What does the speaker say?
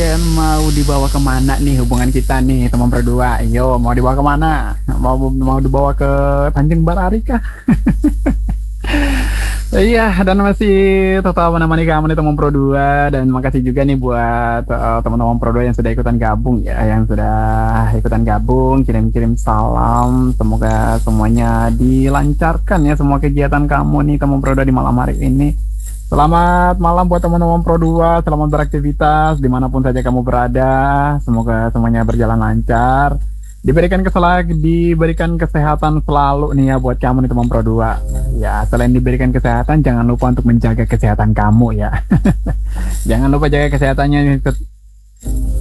weekend mau dibawa kemana nih hubungan kita nih teman berdua? Yo, mau dibawa kemana? Mau dibawa ke Tanjung Balari kah? Iya, dan masih tetap menemani kamu nih teman Pro 2 dan makasih juga nih buat teman-teman Pro 2 yang sudah ikutan gabung ya, yang sudah ikutan gabung, kirim-kirim salam. Semoga semuanya dilancarkan ya semua kegiatan kamu nih teman Pro 2 di malam hari ini. Selamat malam buat teman-teman Pro 2, selamat beraktivitas dimanapun saja kamu berada. Semoga semuanya berjalan lancar. Diberikan kesehatan selalu nih ya buat kamu nih teman Pro 2. Ya, selain diberikan kesehatan, jangan lupa untuk menjaga kesehatan kamu ya. Jangan lupa jaga kesehatannya